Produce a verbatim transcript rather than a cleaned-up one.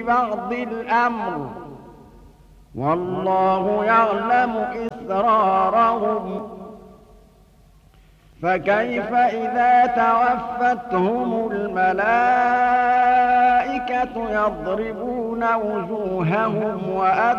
بعض الأمر والله يعلم إسرارهم فكيف إذا توفتهم الملائكة يضربون وجوههم وأدبارهم